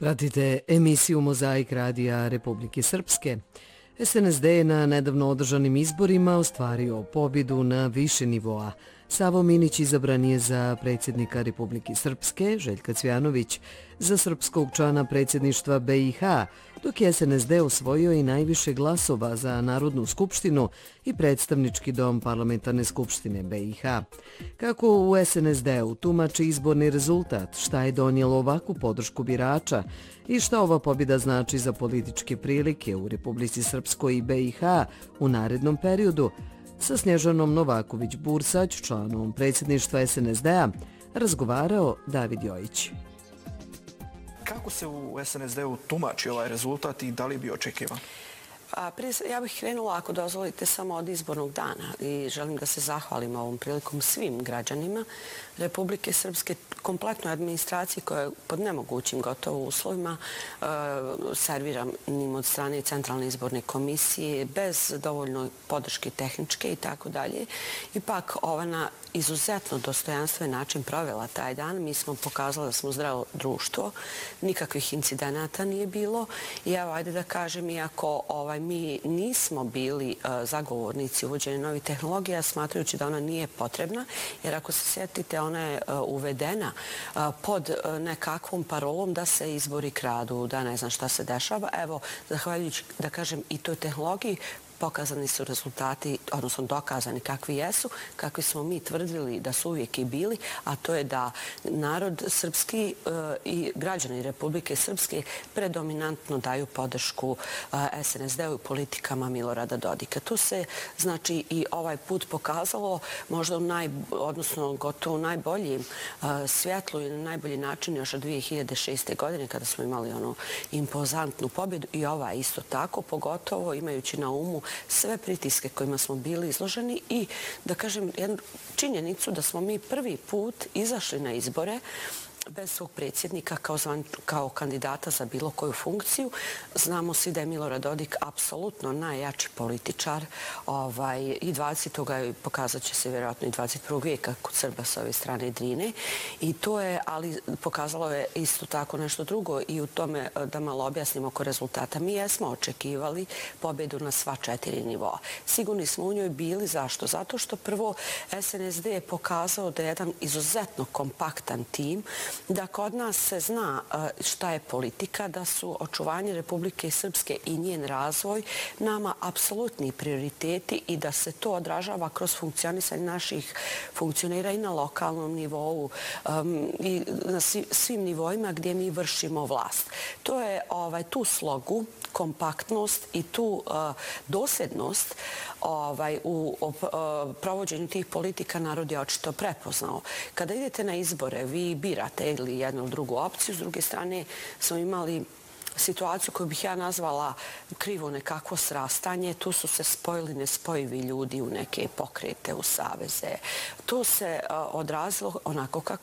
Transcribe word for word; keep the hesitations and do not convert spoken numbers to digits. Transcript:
Pratite emisiju Mozaik radija Republike Srpske. S N S D je na nedavno održanim izborima ostvario pobjedu na više nivoa. Savo Minić izabran je za predsjednika Republike Srpske, Željka Cvjanović za srpskog člana predsjedništva B i H, dok je S N S D osvojio i najviše glasova za Narodnu skupštinu i predstavnički dom Parlamentarne skupštine B i H. Kako u S N S D-u tumači izborni rezultat, šta je donijelo ovakvu podršku birača i šta ova pobjeda znači za političke prilike u Republici Srpskoj i B i H u narednom periodu, sa Snježanom Novaković-Bursać, članom predsjedništva S N S D-a, razgovarao David Jojić. Kako se u S N S D-u tumači ovaj rezultat i da li bi očekivan? A prije, ja bih krenula, ako dozvolite, samo od izbornog dana i želim da se zahvalim ovom prilikom svim građanima Republike Srpske, kompletnoj administraciji koja je pod nemogućim gotovo uslovima e, serviranim od strane Centralne izborne komisije, bez dovoljno podrške tehničke i tako dalje. Ipak ova na izuzetno dostojanstven način provela taj dan. Mi smo pokazali da smo zdravo društvo, nikakvih incidenata nije bilo i evo, ajde da kažem, iako ovaj, mi nismo bili uh, zagovornici uvođenja novih tehnologija, smatrajući da ona nije potrebna, jer ako se sjetite, ona je uh, uvedena uh, pod uh, nekakvom parolom da se izbori kradu, da ne znam šta se dešava. Evo, zahvaljujući, da kažem, i toj tehnologiji, pokazani su rezultati, odnosno dokazani kakvi jesu, kakvi smo mi tvrdili da su uvijek i bili, a to je da narod srpski i građani Republike Srpske predominantno daju podršku S N S D-u i politikama Milorada Dodika. Tu se, znači, i ovaj put pokazalo možda u naj, odnosno gotovo u najboljem svjetlu i na najbolji način još od dvije hiljade šeste. godine kada smo imali onu impozantnu pobjedu i ova isto tako, pogotovo imajući na umu sve pritiske kojima smo bili izloženi i, da kažem, jednu činjenicu da smo mi prvi put izašli na izbore bez svog predsjednika kao, zvan, kao kandidata za bilo koju funkciju. Znamo svi da je Milorad Dodik apsolutno najjači političar ovaj, i dvadesetog pokazat će se vjerojatno i dvadeset prvog vijeka kod Srba s ove strane Drine. I to je, ali pokazalo je isto tako nešto drugo i u tome da malo objasnimo oko rezultata. Mi jesmo očekivali pobjedu na sva četiri nivoa. Sigurni smo u njoj bili. Zašto? Zato što prvo S N S D je pokazao da je jedan izuzetno kompaktan tim, da kod nas se zna šta je politika, da su očuvanje Republike Srpske i njen razvoj nama apsolutni prioriteti i da se to odražava kroz funkcionisanje naših funkcionera i na lokalnom nivou um, i na svim nivoima gdje mi vršimo vlast. To je ovaj, tu slogu, kompaktnost i tu uh, dosljednost ovaj, u uh, provođenju tih politika narod je očito prepoznao. Kada idete na izbore, vi birate ili jednu ili drugu opciju, s druge strane smo imali situaciju koju bih ja nazvala krivo nekakvo srastanje. Tu su se spojili nespojivi ljudi u neke pokrete, u saveze. To se uh, odrazilo onako kako